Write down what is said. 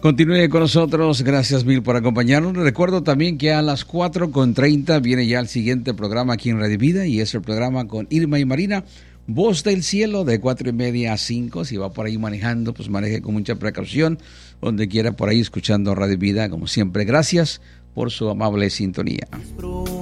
Continúe con nosotros, gracias mil por acompañarnos. Recuerdo también que a las 4:30 viene ya el siguiente programa aquí en Radio Vida y es el programa con Irma y Marina, Voz del Cielo, de 4:30 a 5. Si va por ahí manejando, pues maneje con mucha precaución, donde quiera por ahí escuchando Radio Vida. Como siempre, gracias por su amable sintonía.